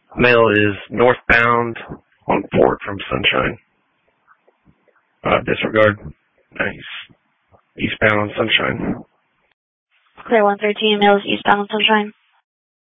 Male is northbound on Fort from Sunshine. Disregard. Nice. Eastbound on Sunshine. Clear 113, male is eastbound on Sunshine.